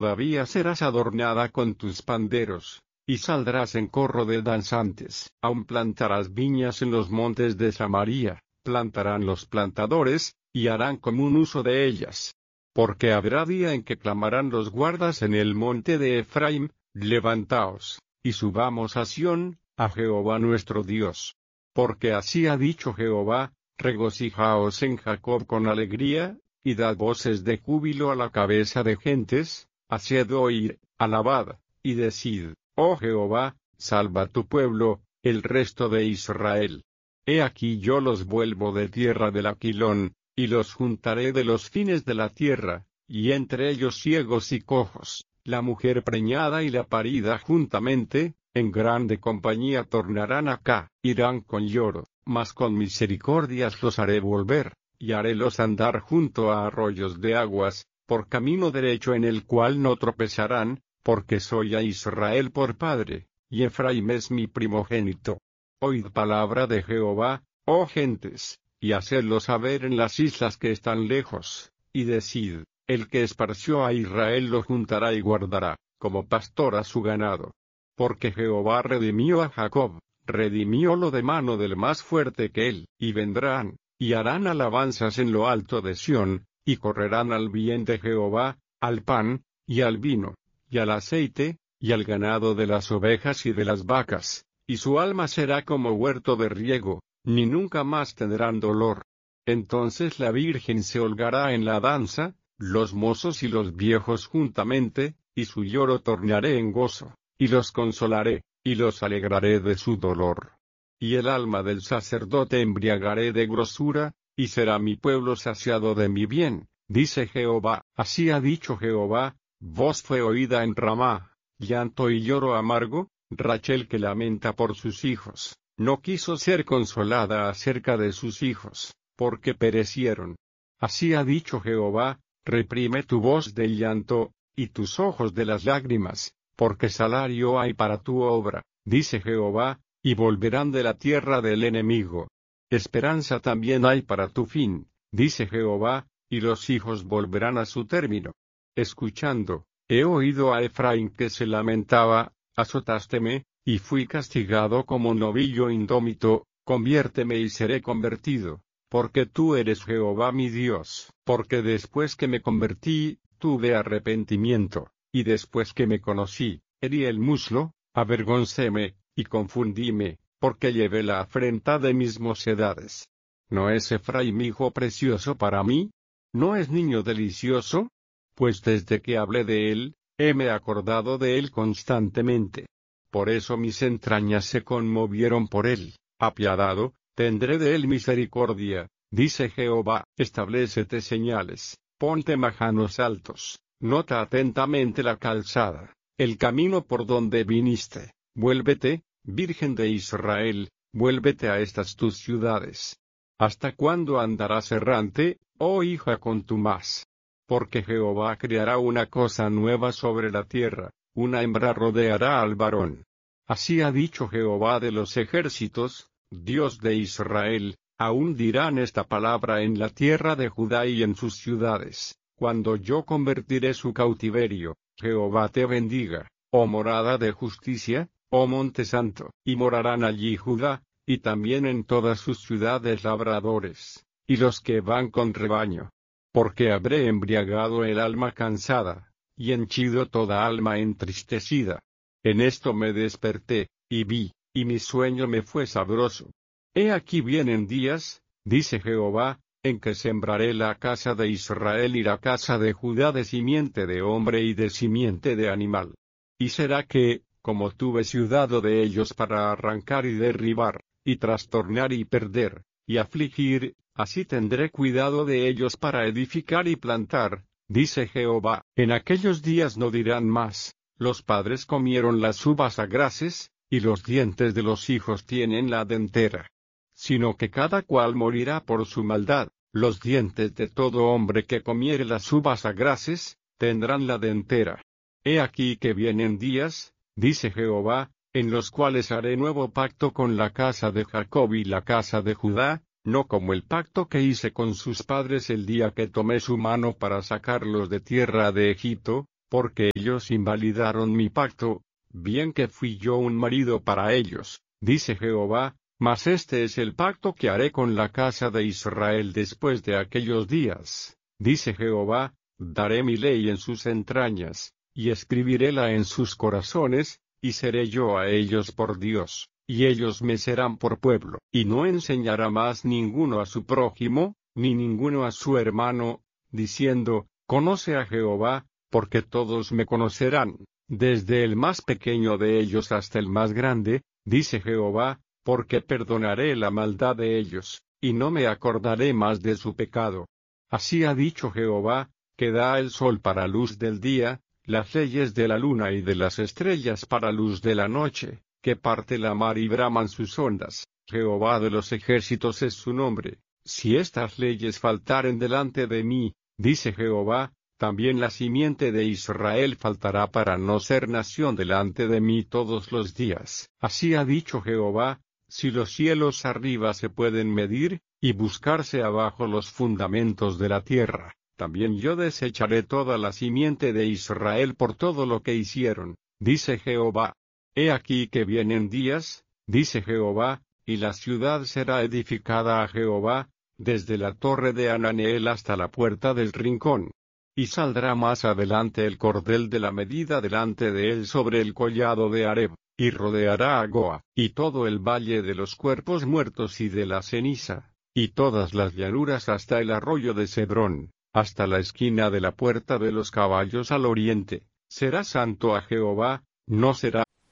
Todavía serás adornada con tus panderos, y saldrás en corro de danzantes. Aún plantarás viñas en los montes de Samaria, plantarán los plantadores, y harán común uso de ellas. Porque habrá día en que clamarán los guardas en el monte de Efraín, levantaos, y subamos a Sión, a Jehová nuestro Dios. Porque así ha dicho Jehová, regocijaos en Jacob con alegría, y dad voces de júbilo a la cabeza de gentes, haced oír, alabad, y decid, oh Jehová, salva tu pueblo, el resto de Israel. He aquí yo los vuelvo de tierra del Aquilón, y los juntaré de los fines de la tierra, y entre ellos ciegos y cojos, la mujer preñada y la parida juntamente, en grande compañía tornarán acá, irán con lloro, mas con misericordias los haré volver, y harélos andar junto a arroyos de aguas, por camino derecho en el cual no tropezarán, porque soy a Israel por padre, y Efraín es mi primogénito. Oíd palabra de Jehová, oh gentes, y hacedlo saber en las islas que están lejos, y decid, el que esparció a Israel lo juntará y guardará, como pastor a su ganado. Porque Jehová redimió a Jacob, redimiólo de mano del más fuerte que él, y vendrán, y harán alabanzas en lo alto de Sión, y correrán al bien de Jehová, al pan, y al vino, y al aceite, y al ganado de las ovejas y de las vacas, y su alma será como huerto de riego, ni nunca más tendrán dolor. Entonces la Virgen se holgará en la danza, los mozos y los viejos juntamente, y su lloro tornaré en gozo, y los consolaré, y los alegraré de su dolor. Y el alma del sacerdote embriagaré de grosura, y será mi pueblo saciado de mi bien, dice Jehová. Así ha dicho Jehová, voz fue oída en Ramá, llanto y lloro amargo, Rachel que lamenta por sus hijos, no quiso ser consolada acerca de sus hijos, porque perecieron. Así ha dicho Jehová, reprime tu voz del llanto, y tus ojos de las lágrimas, porque salario hay para tu obra, dice Jehová, y volverán de la tierra del enemigo. Esperanza también hay para tu fin, dice Jehová, y los hijos volverán a su término. Escuchando, he oído a Efraín que se lamentaba, azotásteme, y fui castigado como novillo indómito, conviérteme y seré convertido, porque tú eres Jehová mi Dios. Porque después que me convertí, tuve arrepentimiento, y después que me conocí, herí el muslo, avergoncéme, y confundíme, porque llevé la afrenta de mis mocedades. ¿No es Efraín hijo precioso para mí? ¿No es niño delicioso? Pues desde que hablé de él, heme acordado de él constantemente. Por eso mis entrañas se conmovieron por él. Apiadado, tendré de él misericordia, dice Jehová. Establécete señales, ponte majanos altos, nota atentamente la calzada, el camino por donde viniste. Vuélvete, Virgen de Israel, vuélvete a estas tus ciudades. ¿Hasta cuándo andarás errante, oh hija contumaz? Porque Jehová creará una cosa nueva sobre la tierra, una hembra rodeará al varón. Así ha dicho Jehová de los ejércitos, Dios de Israel, aún dirán esta palabra en la tierra de Judá y en sus ciudades, cuando yo convertiré su cautiverio. Jehová te bendiga, oh morada de justicia, oh monte santo, y morarán allí Judá, y también en todas sus ciudades labradores, y los que van con rebaño. Porque habré embriagado el alma cansada, y henchido toda alma entristecida. En esto me desperté, y vi, y mi sueño me fue sabroso. He aquí vienen días, dice Jehová, en que sembraré la casa de Israel y la casa de Judá de simiente de hombre y de simiente de animal. Y será que, como tuve ciudado de ellos para arrancar y derribar, y trastornar y perder, y afligir, así tendré cuidado de ellos para edificar y plantar, dice Jehová. En aquellos días no dirán más, los padres comieron las uvas agraces, y los dientes de los hijos tienen la dentera. Sino que cada cual morirá por su maldad, los dientes de todo hombre que comiere las uvas agraces, tendrán la dentera. He aquí que vienen días, dice Jehová, en los cuales haré nuevo pacto con la casa de Jacob y la casa de Judá, no como el pacto que hice con sus padres el día que tomé su mano para sacarlos de tierra de Egipto, porque ellos invalidaron mi pacto, bien que fui yo un marido para ellos, dice Jehová, mas este es el pacto que haré con la casa de Israel después de aquellos días, dice Jehová, daré mi ley en sus entrañas, y escribiréla en sus corazones, y seré yo a ellos por Dios, y ellos me serán por pueblo, y no enseñará más ninguno a su prójimo, ni ninguno a su hermano, diciendo, conoce a Jehová, porque todos me conocerán, desde el más pequeño de ellos hasta el más grande, dice Jehová, porque perdonaré la maldad de ellos, y no me acordaré más de su pecado. Así ha dicho Jehová, que da el sol para luz del día, las leyes de la luna y de las estrellas para luz de la noche, que parte la mar y braman sus ondas, Jehová de los ejércitos es su nombre. Si estas leyes faltaren delante de mí, dice Jehová, también la simiente de Israel faltará para no ser nación delante de mí todos los días. Así ha dicho Jehová, si los cielos arriba se pueden medir, y buscarse abajo los fundamentos de la tierra, también yo desecharé toda la simiente de Israel por todo lo que hicieron, dice Jehová. He aquí que vienen días, dice Jehová, y la ciudad será edificada a Jehová, desde la torre de Hananeel hasta la puerta del rincón. Y saldrá más adelante el cordel de la medida delante de él sobre el collado de Hareb, y rodeará a Goa, y todo el valle de los cuerpos muertos y de la ceniza, y todas las llanuras hasta el arroyo de Cedrón, hasta la esquina de la puerta de los caballos al oriente. Será santo a Jehová, no será